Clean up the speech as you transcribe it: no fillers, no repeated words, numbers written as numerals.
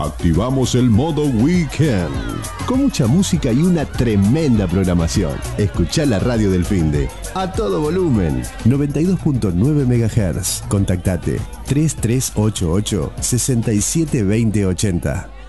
activamos el modo Weekend. Con mucha música y una tremenda programación. Escuchá la radio del finde. A todo volumen. 92.9 MHz. Contactate 3388 672080.